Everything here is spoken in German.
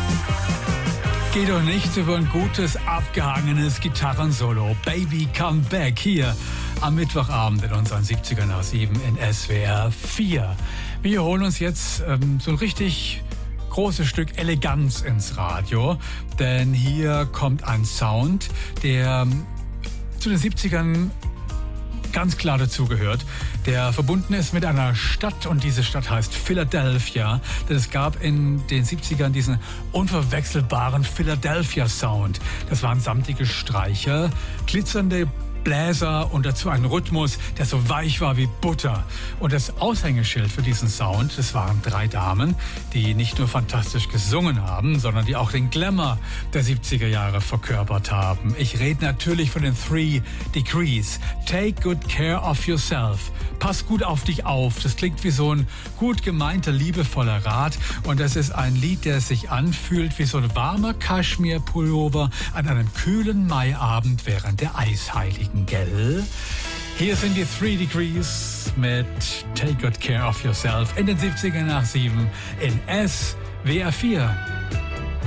Geht doch nicht über ein gutes, abgehangenes Gitarrensolo. Baby Come Back hier am Mittwochabend in unseren 70er nach 7 in SWR 4. Wir holen uns jetzt so ein richtig großes Stück Eleganz ins Radio, denn hier kommt ein Sound, der zu den 70ern ganz klar dazugehört, der verbunden ist mit einer Stadt, und diese Stadt heißt Philadelphia, denn es gab in den 70ern diesen unverwechselbaren Philadelphia-Sound. Das waren samtige Streicher, glitzernde Bläser und dazu ein Rhythmus, der so weich war wie Butter. Und das Aushängeschild für diesen Sound, das waren 3 Damen, die nicht nur fantastisch gesungen haben, sondern die auch den Glamour der 70er Jahre verkörpert haben. Ich rede natürlich von den 3 Degrees. Take good care of yourself. Pass gut auf dich auf. Das klingt wie so ein gut gemeinter, liebevoller Rat. Und das ist ein Lied, der sich anfühlt wie so ein warmer Kaschmir-Pullover an einem kühlen Maiabend während der Eisheiligen, gell? Hier sind die 3 Degrees mit Take Good Care of Yourself in den 70er nach 7 in SWR 4.